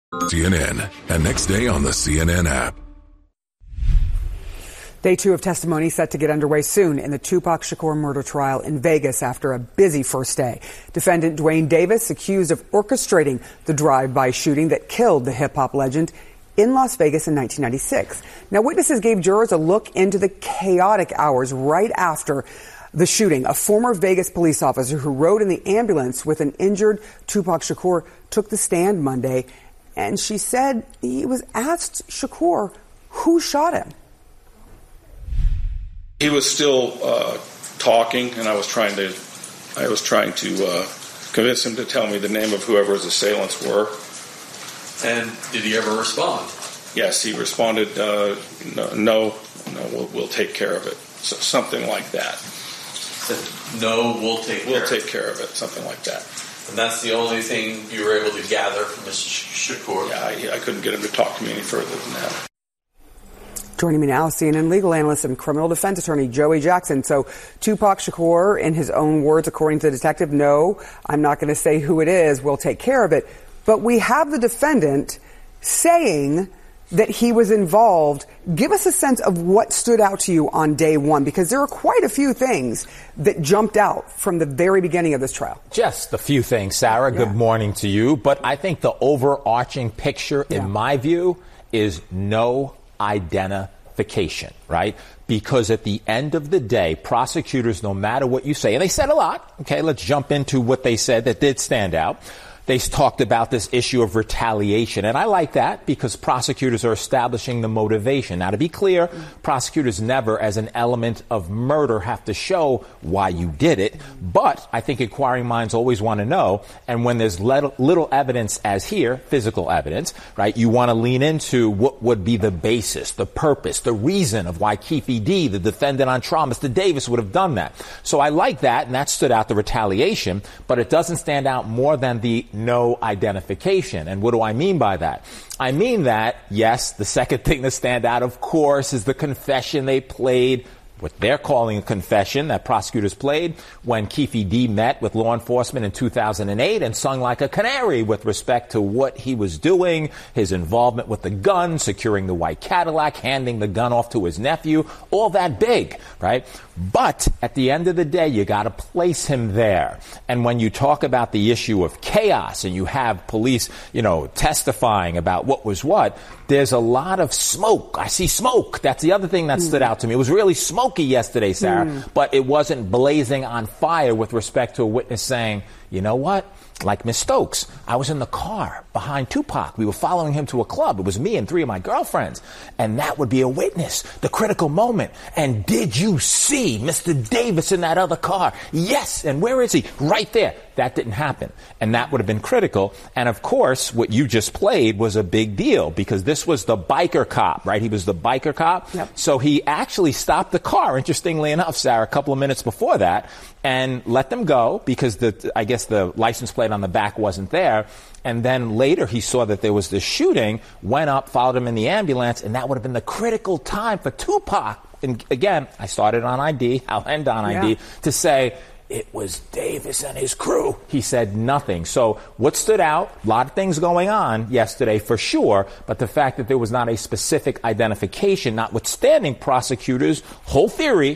CNN and next day on the CNN app. Day 2 of testimony set to get underway soon in the Tupac Shakur murder trial in Vegas after a busy first day. Defendant Dwayne Davis accused of orchestrating the drive-by shooting that killed the hip-hop legend in Las Vegas in 1996. Now, witnesses gave jurors a look into the chaotic hours right after the shooting. A former Vegas police officer who rode in the ambulance with an injured Tupac Shakur took the stand Monday, and she said he was asked Shakur who shot him. He was still talking, and I was trying to convince him to tell me the name of whoever his assailants were. And did he ever respond? Yes, he responded, no, we'll take care of it. So, something like that. No, we'll take care of it, something like that. And that's the only thing you were able to gather from Mr. Shakur? Yeah, I couldn't get him to talk to me any further than that. Joining me now, CNN legal analyst and criminal defense attorney Joey Jackson. So Tupac Shakur, in his own words, according to the detective, no, I'm not going to say who it is. We'll take care of it. But we have the defendant saying that he was involved. Give us a sense of what stood out to you on day one, because there are quite a few things that jumped out from the very beginning of this trial. Just a few things, Sarah. Yeah. Good morning to you. But I think the overarching picture, in my view, is no identification, right? Because at the end of the day, prosecutors, no matter what you say, and they said a lot, okay, let's jump into what they said that did stand out. They talked about this issue of retaliation, and I like that because prosecutors are establishing the motivation. Now, to be clear, prosecutors never, as an element of murder, have to show why you did it, but I think inquiring minds always want to know, and when there's little evidence, as here, physical evidence, right, you want to lean into what would be the basis, the purpose, the reason of why Keefe D., the defendant on trial, Mr. Davis, would have done that. So I like that, and that stood out, the retaliation, but it doesn't stand out more than the no identification. And what do I mean by that? I mean that, yes, the second thing to stand out, of course, is the confession they played, what they're calling a confession that prosecutors played when Keefe D. met with law enforcement in 2008 and sung like a canary with respect to what he was doing, his involvement with the gun, securing the white Cadillac, handing the gun off to his nephew, all that big, right? But at the end of the day, you got to place him there. And when you talk about the issue of chaos and you have police, testifying about what was what, there's a lot of smoke. I see smoke. That's the other thing that stood out to me. It was really smoky yesterday, Sarah, but it wasn't blazing on fire with respect to a witness saying, you know what? Like Miss Stokes, I was in the car behind Tupac. We were following him to a club. It was me and 3 of my girlfriends. And that would be a witness, the critical moment. And did you see Mr. Davis in that other car? Yes. And where is he? Right there. That didn't happen. And that would have been critical. And of course, what you just played was a big deal because this was the biker cop, right? He was the biker cop. Yep. So he actually stopped the car, interestingly enough, Sarah, a couple of minutes before that, and let them go because I guess the license plate on the back wasn't there. And then later he saw that there was this shooting, went up, followed him in the ambulance, and that would have been the critical time for Tupac. And again, I started on ID, I'll end on ID, to say it was Davis and his crew. He said nothing. So what stood out, a lot of things going on yesterday for sure, but the fact that there was not a specific identification, notwithstanding prosecutors' whole theory,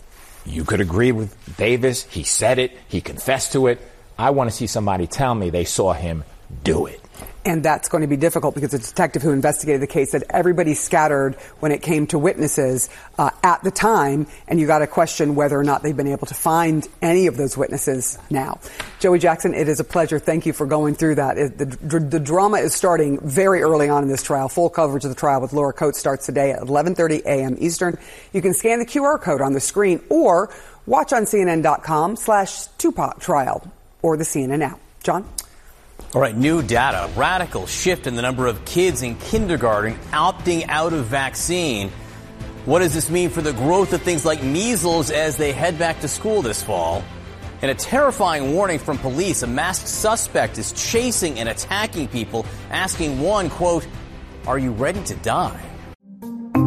you could agree with Davis, he said it, he confessed to it. I want to see somebody tell me they saw him do it. And that's going to be difficult because the detective who investigated the case said everybody scattered when it came to witnesses at the time, and you got to question whether or not they've been able to find any of those witnesses now. Joey Jackson, it is a pleasure. Thank you for going through that. The drama is starting very early on in this trial. Full coverage of the trial with Laura Coates starts today at 11:30 a.m. Eastern. You can scan the QR code on the screen or watch on CNN.com/Tupac trial or the CNN app. John? All right, new data. Radical shift in the number of kids in kindergarten opting out of vaccine. What does this mean for the growth of things like measles as they head back to school this fall? And a terrifying warning from police. A masked suspect is chasing and attacking people, asking one, quote, "Are you ready to die?"